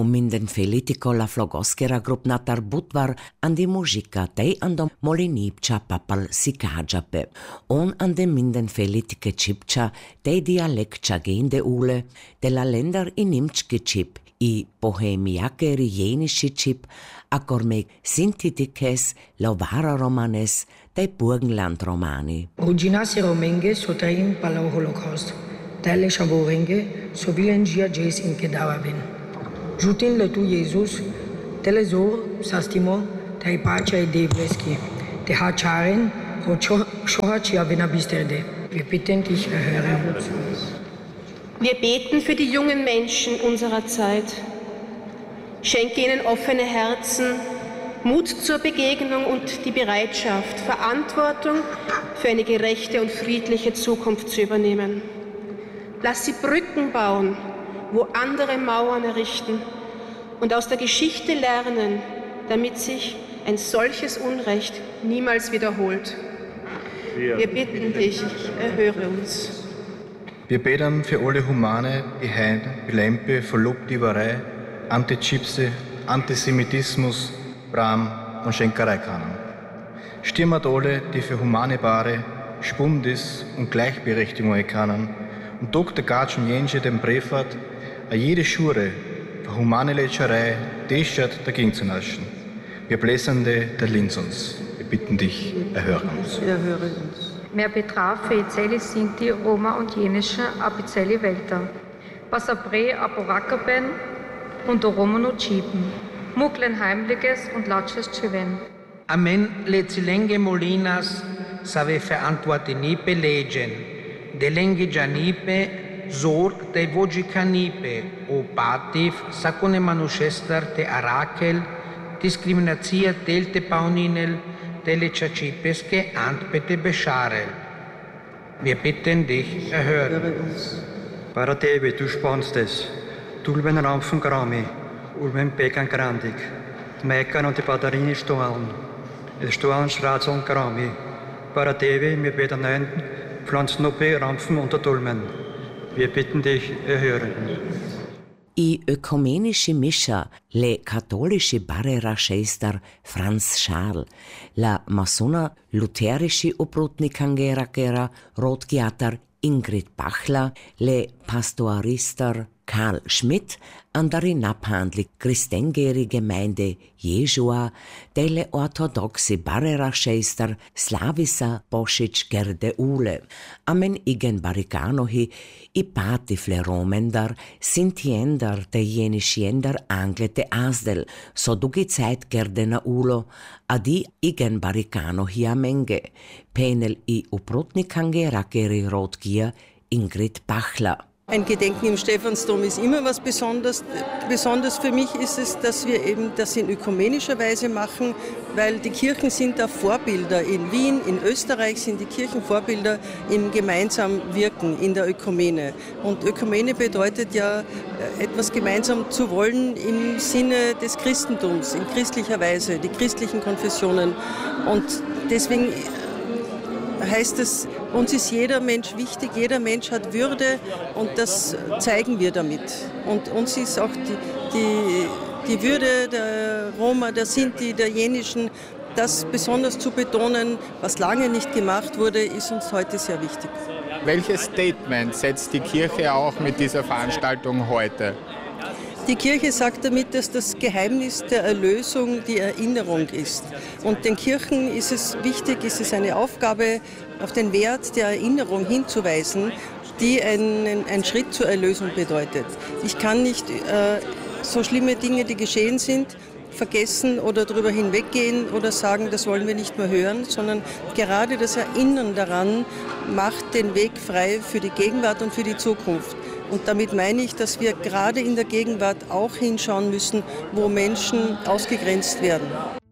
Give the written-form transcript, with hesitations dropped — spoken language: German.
minden felitico la flogoschera grup natar butvar andi muzica tei andom molinipcha papal sikajape. On ande minden felitike chipcha tei dialekcha gende ule, de la länder in nimchke chip, I bohemiake rijenische chip, akormeg sintitikes, lovara romanes, dei Burgenland romani. Originasi romenge sotrain pala holocaust, tale shavorenge, so vilen gia jes in kedavavin. Jutin le tu Jesus, telezor, sastimo, tai pacha e devleski, te hacharen, ho shohachia venabisterde. Wir bitten dich, erhöre uns. Wir beten für die jungen Menschen unserer Zeit. Schenke ihnen offene Herzen, Mut zur Begegnung und die Bereitschaft, Verantwortung für eine gerechte und friedliche Zukunft zu übernehmen. Lass sie Brücken bauen, wo andere Mauern errichten und aus der Geschichte lernen, damit sich ein solches Unrecht niemals wiederholt. Wir bitten dich, erhöre uns. Wir beten für alle Humane, die Hein, Belempe, Verlobtieberei, Antichipse, Antisemitismus, Bram und Schenkerei kannen. Stimmt alle, die für humane Paare, Spundis und Gleichberechtigung kannen und Dr. Gatschum Jensche den Brefert, a jede Schure für humane Lecherei, Deschert dagegen zu naschen. Wir blässende der Linsons. Wir bitten dich, erhöre uns. Erhöre uns. Mehr betraf für Izeli Sinti, Roma und Jenische, Apizeli Welter. Pasabre, Aporakaben und Romano Chipen. Muklen Heimliches und Latsches Chiven. Amen lezilenge Molinas, save verantworte nipe legen. Delenge janipe, sorg de vogi canipe, o patif, sacone manushester te arakel, discriminatia delte pauninel, delle Chachipeske antpete Bescharel. Wir bitten dich, erhöre uns. Para tebe, du spannst es. Tulben Rampfen Grami, Ulmen Pekan Grandig, Mekan und die Batterini Stoalen, es Stoalen Schratzeln Grami. Para tebe, wir beten nein, Pflanznoppe, Rampfen und Tulmen. Wir bitten dich, erhöre uns. I ökumenische Mischa, le katholische Barrera-Scheister Franz Schal, la masona lutherische Obrutnikangera Rotgiatar Ingrid Bachler, le pastoarister Karl Schmidt, an der Naphandli Christengeri Gemeinde Jeshua, delle orthodoxe Barrera-Scheister Slavisa Bosic Gerde Ule, amen igen bariganohi, I patifle Romender, sintiender de jenischiender anglete Asdel, so dugi Zeit Gerdena Ulo, adi igen bariganohi amenge, penel I uprutnikangera geri Rotgier Ingrid Bachler. Ein Gedenken im Stephansdom ist immer was Besonderes. Besonders für mich ist es, dass wir eben das in ökumenischer Weise machen, weil die Kirchen sind da Vorbilder. In Wien, in Österreich sind die Kirchen Vorbilder im gemeinsamen Wirken, in der Ökumene. Und Ökumene bedeutet ja, etwas gemeinsam zu wollen im Sinne des Christentums, in christlicher Weise, die christlichen Konfessionen. Und deswegen heißt es, uns ist jeder Mensch wichtig, jeder Mensch hat Würde und das zeigen wir damit. Und uns ist auch die Würde der Roma, der Sinti, der Jenischen, das besonders zu betonen, was lange nicht gemacht wurde, ist uns heute sehr wichtig. Welches Statement setzt die Kirche auch mit dieser Veranstaltung heute? Die Kirche sagt damit, dass das Geheimnis der Erlösung die Erinnerung ist. Und den Kirchen ist es wichtig, ist es eine Aufgabe, auf den Wert der Erinnerung hinzuweisen, die ein Schritt zur Erlösung bedeutet. Ich kann nicht so schlimme Dinge, die geschehen sind, vergessen oder darüber hinweggehen oder sagen, das wollen wir nicht mehr hören, sondern gerade das Erinnern daran macht den Weg frei für die Gegenwart und für die Zukunft. Und damit meine ich, dass wir gerade in der Gegenwart auch hinschauen müssen, wo Menschen ausgegrenzt werden.